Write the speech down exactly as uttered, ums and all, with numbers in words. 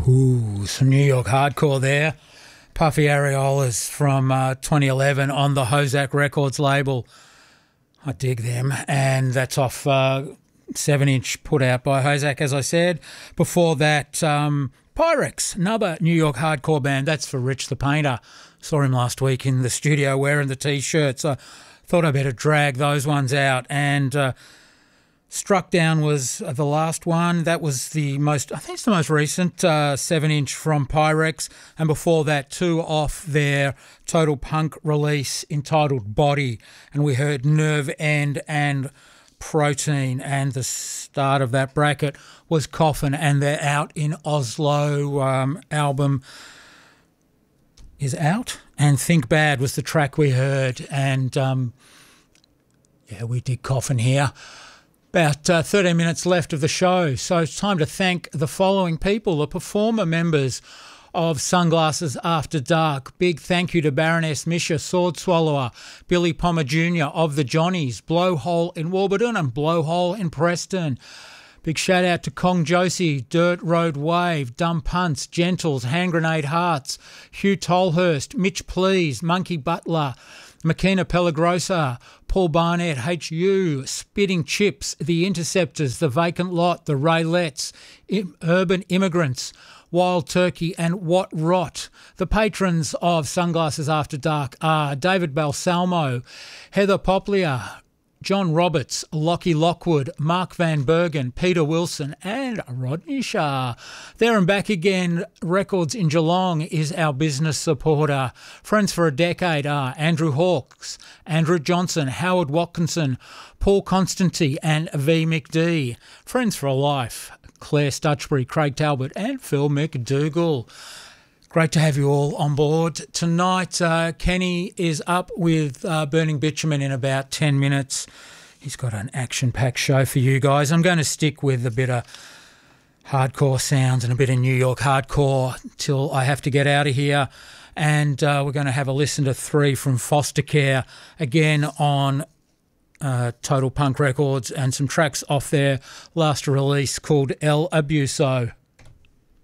Ooh, some New York hardcore there. Puffy Areolas from uh, twenty eleven on the Hozak Records label. I dig them. And that's off uh, seven inch put out by Hozak, as I said. Before that, um, Pyrex, another New York hardcore band. That's for Rich the Painter. Saw him last week in the studio wearing the T-shirt, so thought I better drag those ones out. And uh, Struck Down was the last one. That was the most, I think it's the most recent uh, seven inch from Pyrex. And before that, two off their Total Punk release entitled Body. And we heard Nerve End and Protein. And the start of that bracket was Coffin and their Out in Oslo um, album is out. And Think Bad was the track we heard. And um, yeah, we did Coffin here. About uh, thirteen minutes left of the show, so it's time to thank the following people, the performer members of Sunglasses After Dark. Big thank you to Baroness Misha, Sword Swallower, Billy Pommer Junior of the Johnnies, Blowhole in Warburton and Blowhole in Preston. Big shout out to Kong Josie, Dirt Road Wave, Dumb Punts, Gentles, Hand Grenade Hearts, Hugh Tolhurst, Mitch Please, Monkey Butler, Makina Pellegrosa, Paul Barnett, H U, Spitting Chips, The Interceptors, The Vacant Lot, The Raylettes, Im- Urban Immigrants, Wild Turkey and What Rot. The patrons of Sunglasses After Dark are David Balsalmo, Heather Poplia, John Roberts, Lockie Lockwood, Mark Van Bergen, Peter Wilson and Rodney Shah. There and Back Again Records in Geelong is our business supporter. Friends for a Decade are Andrew Hawkes, Andrew Johnson, Howard Watkinson, Paul Constanti and V. McD. Friends for a Life, Claire Stutchbury, Craig Talbot and Phil McDougall. Great to have you all on board. Tonight, uh, Kenny is up with uh, Burning Bitumen in about ten minutes. He's got an action-packed show for you guys. I'm going to stick with a bit of hardcore sounds and a bit of New York hardcore till I have to get out of here. And uh, we're going to have a listen to three from Foster Care, again on uh, Total Punk Records, and some tracks off their last release called El Abuso.